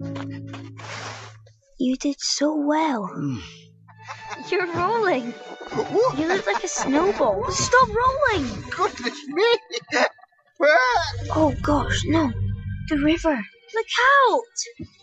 You did so well. You're rolling. You look like a snowball. Stop rolling! Goodness me! Oh gosh, no. The river. Look out!